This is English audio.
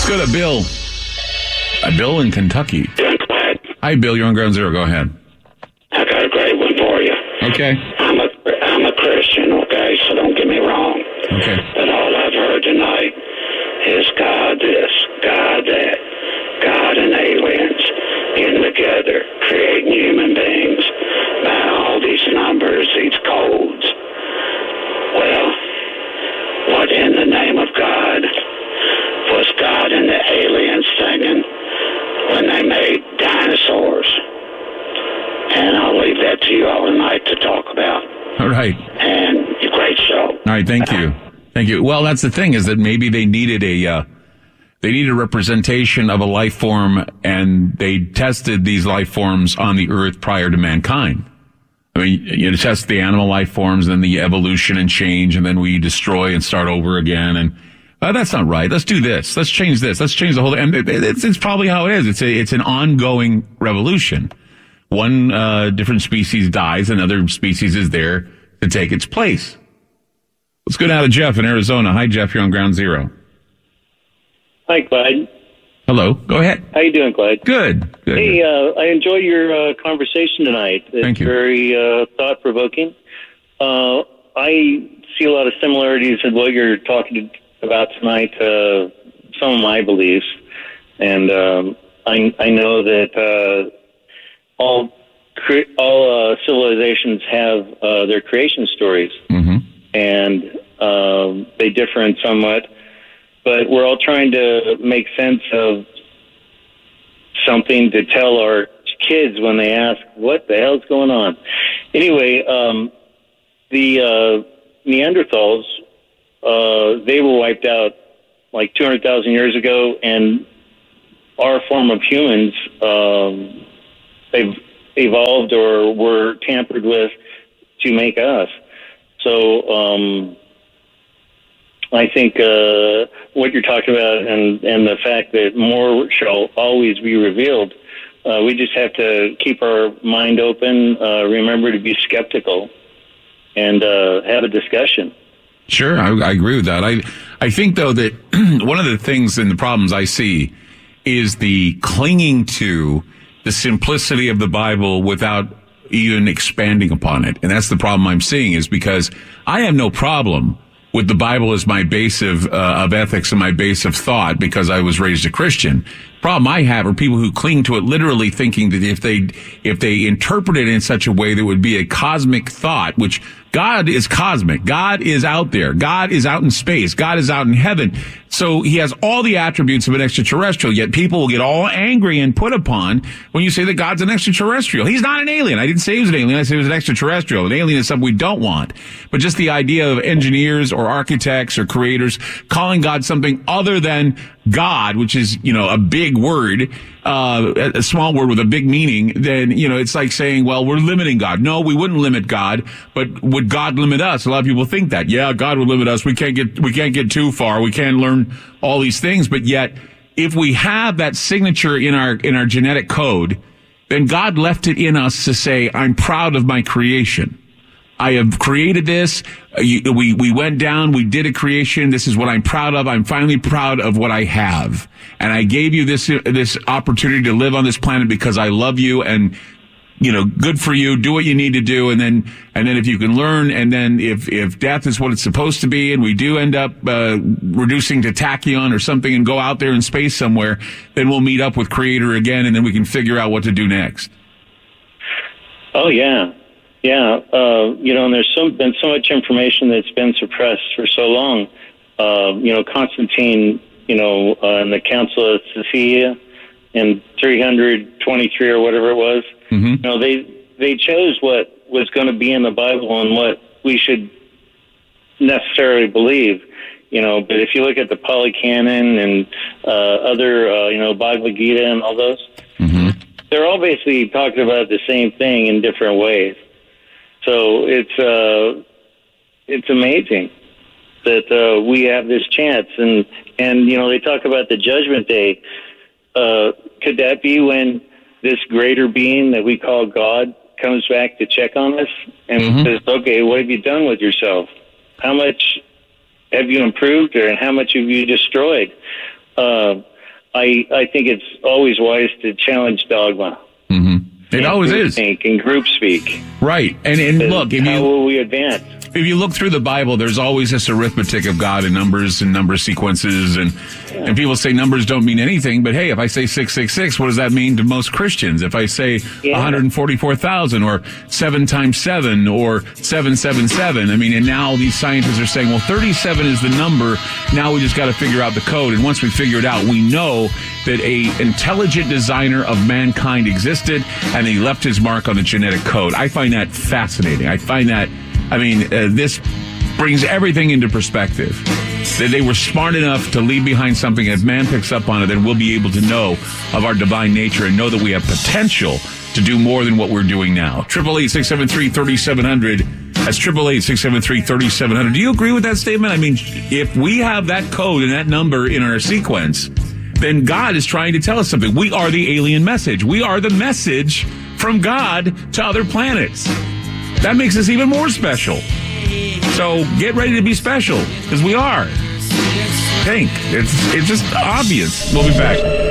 Let's go to Bill. Bill in Kentucky. Hi, Bill. You're on Ground Zero. Go ahead. I got a great one for you. Okay. I'm a Christian, okay, so don't get me wrong. Okay. But all I've heard tonight is God this, God that, God and aliens getting together, creating human beings by all these numbers, these codes. Well, what in the name of God was God and the aliens thinking when they made dinosaurs? And I'll leave that to you all tonight to talk about. All right. And a great show. All right. Thank you. Thank you. Well, that's the thing, is that maybe they needed a representation of a life form, and they tested these life forms on the earth prior to mankind. I mean, you test the animal life forms, then the evolution and change, and then we destroy and start over again. And that's not right. Let's do this. Let's change this. Let's change the whole thing. And it's probably how it is. It's an ongoing revolution. One different species dies, another species is there to take its place. Let's go down to Jeff in Arizona. Hi, Jeff. You're on Ground Zero. Hi, Clyde. Hello. Go ahead. How you doing, Clyde? Good. Hey, I enjoyed your conversation tonight. It's Thank you. Very thought-provoking. I see a lot of similarities in what you're talking about tonight to some of my beliefs. And I know that all civilizations have their creation stories. Mm-hmm. And they differ in somewhat. But we're all trying to make sense of something to tell our kids when they ask, what the hell's going on? Anyway, the Neanderthals, they were wiped out like 200,000 years ago, and our form of humans, they've evolved or were tampered with to make us. So, I think what you're talking about and the fact that more shall always be revealed, we just have to keep our mind open, remember to be skeptical, and have a discussion. Sure, I agree with that. I think, though, that one of the things and the problems I see is the clinging to the simplicity of the Bible without even expanding upon it. And that's the problem I'm seeing, is because I have no problem with the Bible as my base of ethics and my base of thought, because I was raised a Christian. Problem I have are people who cling to it literally, thinking that if they interpret it in such a way that would be a cosmic thought, which God is cosmic. God is out there. God is out in space. God is out in heaven. So he has all the attributes of an extraterrestrial, yet people will get all angry and put upon when you say that God's an extraterrestrial. He's not an alien. I didn't say he was an alien. I said he was an extraterrestrial. An alien is something we don't want. But just the idea of engineers or architects or creators calling God something other than God, which is, a big word, a small word with a big meaning, then, it's like saying, well, we're limiting God. No, we wouldn't limit God, but would God limit us? A lot of people think that. Yeah, God would limit us. We can't get too far. We can't learn all these things. But yet, if we have that signature in our genetic code, then God left it in us to say, I'm proud of my creation. I have created this. We went down. We did a creation. This is what I'm proud of. I'm finally proud of what I have. And I gave you this opportunity to live on this planet because I love you, and, good for you. Do what you need to do. And then if you can learn, and then if death is what it's supposed to be, and we do end up, reducing to tachyon or something and go out there in space somewhere, then we'll meet up with Creator again, and then we can figure out what to do next. Oh, yeah. Yeah, and there's been so much information that's been suppressed for so long. Constantine, in the Council of Sophia in 323 or whatever it was, mm-hmm. They chose what was going to be in the Bible and what we should necessarily believe. But if you look at the Pali Canon and other, Bhagavad Gita and all those, mm-hmm. they're all basically talking about the same thing in different ways. So it's amazing that we have this chance, and they talk about the Judgment Day. Could that be when this greater being that we call God comes back to check on us and mm-hmm. says, "Okay, what have you done with yourself? How much have you improved, or how much have you destroyed?" I think it's always wise to challenge dogma. It always is. And group speak. Right. And look, how will we advance? If you look through the Bible, there's always this arithmetic of God and numbers and number sequences. And people say numbers don't mean anything. But hey, if I say 666, what does that mean to most Christians? If I say 144,000 or 7 times 7 or 777, I mean, and now these scientists are saying, well, 37 is the number. Now we just got to figure out the code. And once we figure it out, we know that a intelligent designer of mankind existed and he left his mark on the genetic code. I find that fascinating. This brings everything into perspective. That they were smart enough to leave behind something. If man picks up on it, then we'll be able to know of our divine nature and know that we have potential to do more than what we're doing now. 888-673-3700. That's 888-673-3700. Do you agree with that statement? I mean, if we have that code and that number in our sequence, then God is trying to tell us something. We are the alien message. We are the message from God to other planets. That makes us even more special. So get ready to be special, because we are. Think. It's just obvious. We'll be back.